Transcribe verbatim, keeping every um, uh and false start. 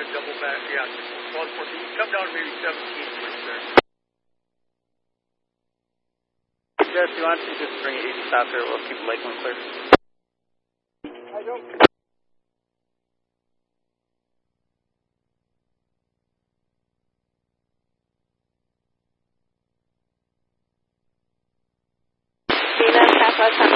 got double back, yeah, twelve, fourteen. Come down to maybe seventeen points there. Jeff, do you want to just bring it easy stop here? We'll keep Lakeland clear. I don't. Steven, Southwest